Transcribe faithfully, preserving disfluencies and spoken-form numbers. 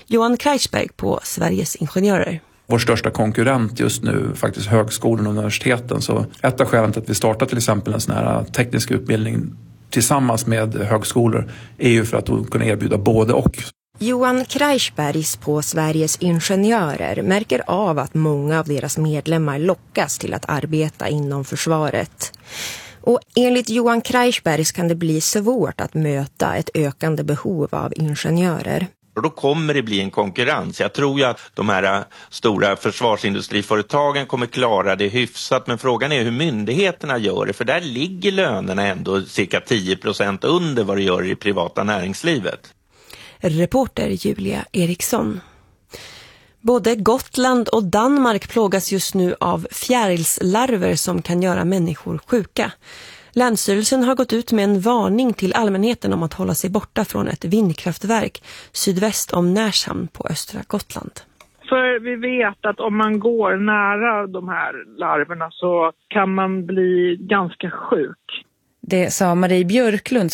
Johan Kreisberg på Sveriges Ingenjörer. Vår största konkurrent just nu faktiskt högskolan och universiteten. Så ett av skälen till att vi startar till exempel en sån här teknisk utbildning tillsammans med högskolor är ju för att kunna erbjuda både och. Johan Kreisbergs på Sveriges Ingenjörer märker av att många av deras medlemmar lockas till att arbeta inom försvaret. Och enligt Johan Kreisbergs kan det bli svårt att möta ett ökande behov av ingenjörer. Och då kommer det bli en konkurrens. Jag tror ju att de här stora försvarsindustriföretagen kommer klara det hyfsat. Men frågan är hur myndigheterna gör det. För där ligger lönerna ändå cirka tio procent under vad det gör i det privata näringslivet. Reporter Julia Eriksson. Både Gotland och Danmark plågas just nu av fjärilslarver som kan göra människor sjuka. Länsstyrelsen har gått ut med en varning till allmänheten om att hålla sig borta från ett vindkraftverk sydväst om Närshamn på östra Gotland. För vi vet att om man går nära de här larverna så kan man bli ganska sjuk. Det sa Marie Björklund